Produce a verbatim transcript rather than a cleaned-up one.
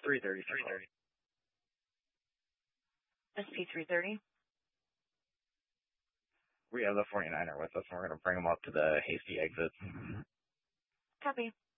three thirty. three thirty. S P three thirty. We have the forty-niner with us, and we're going to bring him up to the hasty exit. Copy.